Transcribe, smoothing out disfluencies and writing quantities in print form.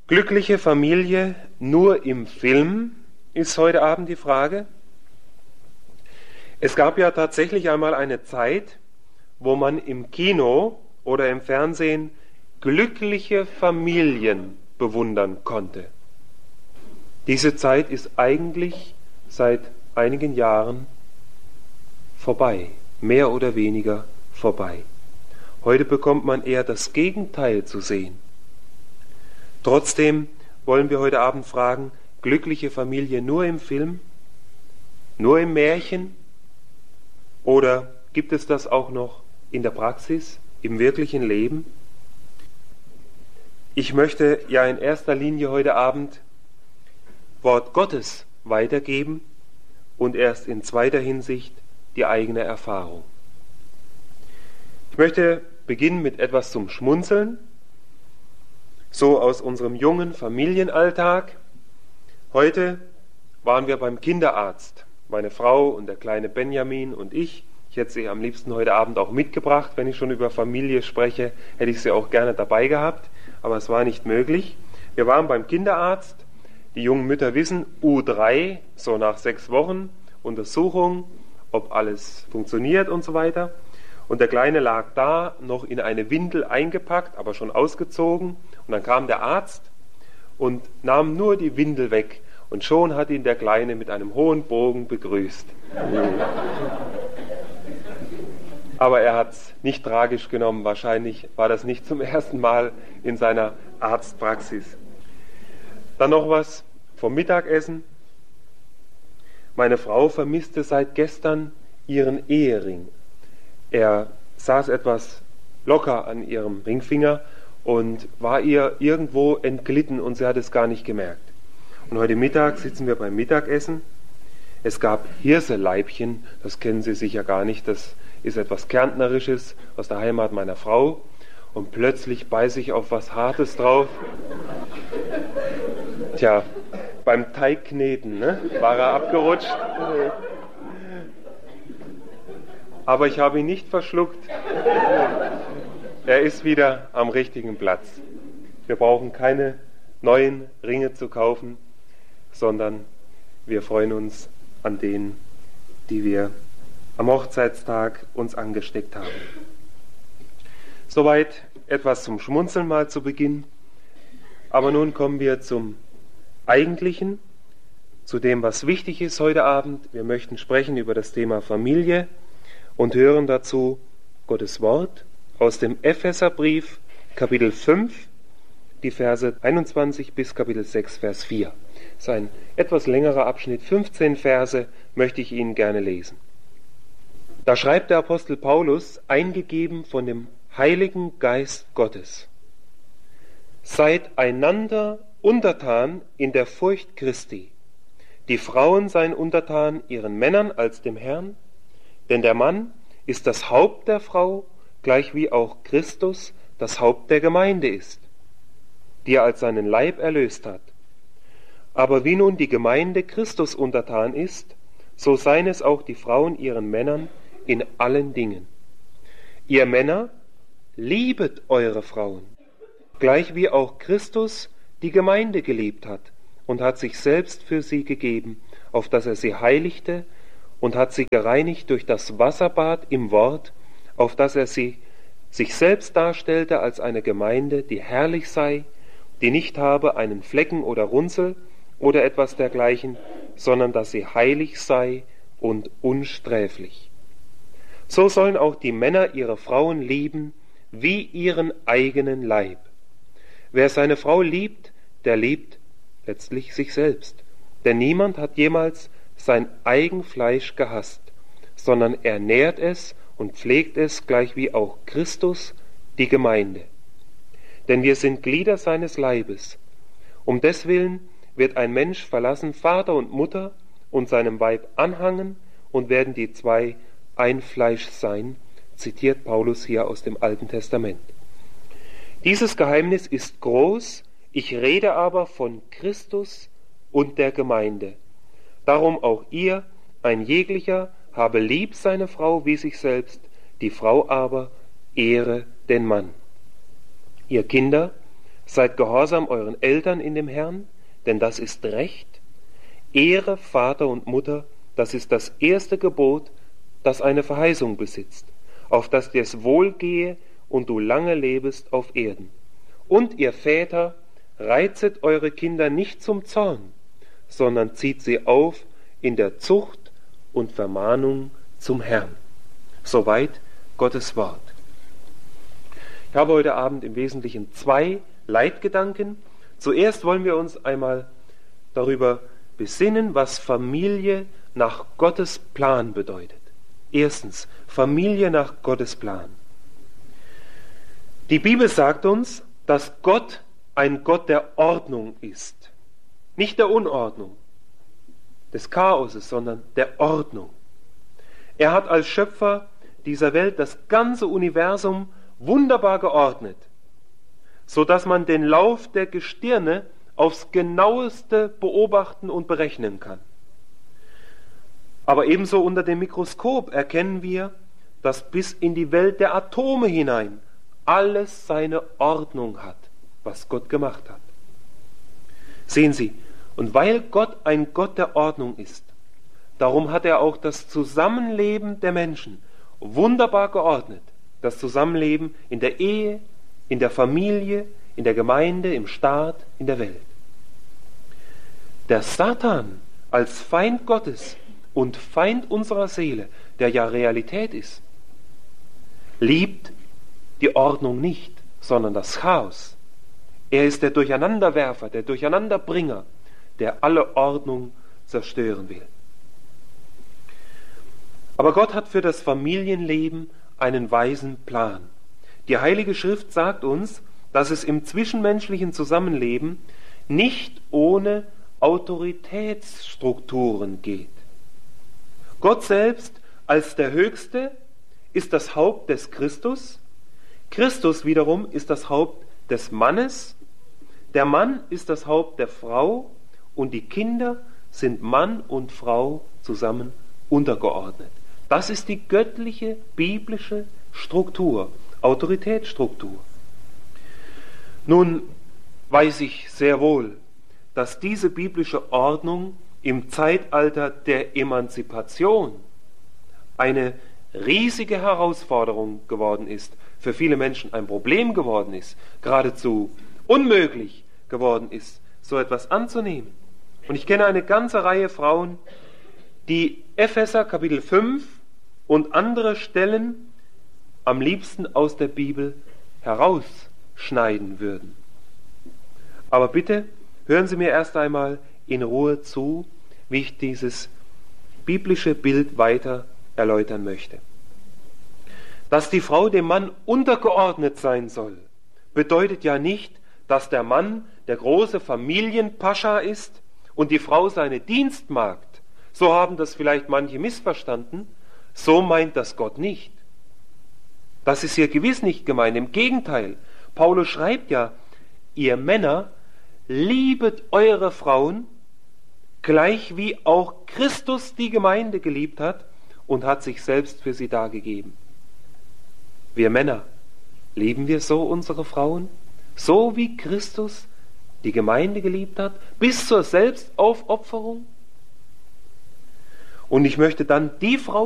Glückliche Familie nur im Film ist heute Abend die Frage. Es gab ja tatsächlich einmal eine Zeit, wo man im Kino oder im Fernsehen glückliche Familien bewundern konnte. Diese Zeit ist eigentlich seit einigen Jahren vorbei, mehr oder weniger vorbei. Heute bekommt man eher das Gegenteil zu sehen. Trotzdem wollen wir heute Abend fragen, glückliche Familie nur im Film, nur im Märchen oder gibt es das auch noch in der Praxis, im wirklichen Leben? Ich möchte ja in erster Linie heute Abend Wort Gottes weitergeben und erst in zweiter Hinsicht die eigene Erfahrung. Ich möchte beginnen mit etwas zum Schmunzeln, so aus unserem jungen Familienalltag. Heute waren wir beim Kinderarzt, meine Frau und der kleine Benjamin und ich. Ich hätte sie am liebsten heute Abend auch mitgebracht. Wenn ich schon über Familie spreche, hätte ich sie auch gerne dabei gehabt, aber es war nicht möglich. Wir waren beim Kinderarzt. Die jungen Mütter wissen, U3, so nach 6 Wochen, Untersuchung, ob alles funktioniert und so weiter. Und der Kleine lag da, noch in eine Windel eingepackt, aber schon ausgezogen. Und dann kam der Arzt und nahm nur die Windel weg. Und schon hat ihn der Kleine mit einem hohen Bogen begrüßt. Aber er hat es nicht tragisch genommen. Wahrscheinlich war das nicht zum ersten Mal in seiner Arztpraxis. Dann noch was vom Mittagessen. Meine Frau vermisste seit gestern ihren Ehering. Er saß etwas locker an ihrem Ringfinger und war ihr irgendwo entglitten und sie hat es gar nicht gemerkt. Und heute Mittag sitzen wir beim Mittagessen. Es gab Hirseleibchen, das kennen Sie sicher gar nicht, das ist etwas Kärntnerisches aus der Heimat meiner Frau. Und plötzlich beiße ich auf was Hartes drauf. Tja, beim Teigkneten, ne, war er abgerutscht. Aber ich habe ihn nicht verschluckt. Er ist wieder am richtigen Platz. Wir brauchen keine neuen Ringe zu kaufen, sondern wir freuen uns an denen, die wir am Hochzeitstag uns angesteckt haben. Soweit etwas zum Schmunzeln mal zu Beginn. Aber nun kommen wir zum Eigentlichen, zu dem, was wichtig ist heute Abend. Wir möchten sprechen über das Thema Familie und hören dazu Gottes Wort aus dem Epheserbrief, Kapitel 5, die Verse 21 bis Kapitel 6, Vers 4. Das ist ein etwas längerer Abschnitt, 15 Verse möchte ich Ihnen gerne lesen. Da schreibt der Apostel Paulus, eingegeben von dem Heiligen Geist Gottes: Seid einander untertan in der Furcht Christi. Die Frauen seien untertan ihren Männern als dem Herrn, denn der Mann ist das Haupt der Frau, gleichwie auch Christus das Haupt der Gemeinde ist, die er als seinen Leib erlöst hat. Aber wie nun die Gemeinde Christus untertan ist, so seien es auch die Frauen ihren Männern in allen Dingen. Ihr Männer, liebet eure Frauen, gleichwie auch Christus die Gemeinde geliebt hat und hat sich selbst für sie gegeben, auf dass er sie heiligte und hat sie gereinigt durch das Wasserbad im Wort, auf dass er sie sich selbst darstellte als eine Gemeinde, die herrlich sei, die nicht habe einen Flecken oder Runzel oder etwas dergleichen, sondern dass sie heilig sei und unsträflich. So sollen auch die Männer ihre Frauen lieben wie ihren eigenen Leib. Wer seine Frau liebt, der liebt letztlich sich selbst. Denn niemand hat jemals sein eigen Fleisch gehasst, sondern er nährt es und pflegt es, gleichwie auch Christus die Gemeinde. Denn wir sind Glieder seines Leibes. Um deswillen wird ein Mensch verlassen Vater und Mutter und seinem Weib anhangen und werden die zwei ein Fleisch sein, zitiert Paulus hier aus dem Alten Testament. Dieses Geheimnis ist groß, ich rede aber von Christus und der Gemeinde. Darum auch ihr, ein jeglicher, habe lieb seine Frau wie sich selbst, die Frau aber ehre den Mann. Ihr Kinder, Seid gehorsam euren Eltern in dem Herrn, denn das ist Recht. Ehre Vater und Mutter, das ist das erste Gebot, das eine Verheißung besitzt, auf dass dir es wohlgehe und du lange lebest auf Erden. Und ihr Väter, reizet eure Kinder nicht zum Zorn, sondern zieht sie auf in der Zucht und Vermahnung zum Herrn. Soweit Gottes Wort. Ich habe heute Abend im Wesentlichen 2 Leitgedanken. Zuerst wollen wir uns einmal darüber besinnen, was Familie nach Gottes Plan bedeutet. Erstens, Familie nach Gottes Plan. Die Bibel sagt uns, dass Gott ein Gott der Ordnung ist. Nicht der Unordnung, des Chaoses, sondern der Ordnung. Er hat als Schöpfer dieser Welt das ganze Universum wunderbar geordnet, sodass man den Lauf der Gestirne aufs genaueste beobachten und berechnen kann. Aber ebenso unter dem Mikroskop erkennen wir, dass bis in die Welt der Atome hinein alles seine Ordnung hat, was Gott gemacht hat. Sehen Sie, und weil Gott ein Gott der Ordnung ist, darum hat er auch das Zusammenleben der Menschen wunderbar geordnet. Das Zusammenleben in der Ehe, in der Familie, in der Gemeinde, im Staat, in der Welt. Der Satan als Feind Gottes und Feind unserer Seele, der ja Realität ist, liebt die Ordnung nicht, sondern das Chaos. Er ist der Durcheinanderwerfer, der Durcheinanderbringer, der alle Ordnung zerstören will. Aber Gott hat für das Familienleben einen weisen Plan. Die Heilige Schrift sagt uns, dass es im zwischenmenschlichen Zusammenleben nicht ohne Autoritätsstrukturen geht. Gott selbst als der Höchste ist das Haupt des Christus. Christus wiederum ist das Haupt des Mannes. Der Mann ist das Haupt der Frau und die Kinder sind Mann und Frau zusammen untergeordnet. Das ist die göttliche, biblische Struktur, Autoritätsstruktur. Nun weiß ich sehr wohl, dass diese biblische Ordnung im Zeitalter der Emanzipation eine riesige Herausforderung geworden ist, für viele Menschen ein Problem geworden ist, geradezu unmöglich geworden ist, so etwas anzunehmen. Und ich kenne eine ganze Reihe Frauen, die Epheser Kapitel 5 und andere Stellen am liebsten aus der Bibel herausschneiden würden. Aber bitte hören Sie mir erst einmal in Ruhe zu, wie ich dieses biblische Bild weiter erläutern möchte. Dass die Frau dem Mann untergeordnet sein soll, bedeutet ja nicht, dass der Mann der große Familienpascha ist und die Frau seine Dienstmagd. So haben das vielleicht manche missverstanden. So meint das Gott nicht. Das ist hier gewiss nicht gemeint. Im Gegenteil, Paulus schreibt ja, ihr Männer, liebet eure Frauen, gleich wie auch Christus die Gemeinde geliebt hat und hat sich selbst für sie dargegeben. Wir Männer, lieben wir so unsere Frauen? So wie Christus die Gemeinde geliebt hat, bis zur Selbstaufopferung? Und ich möchte dann die Frau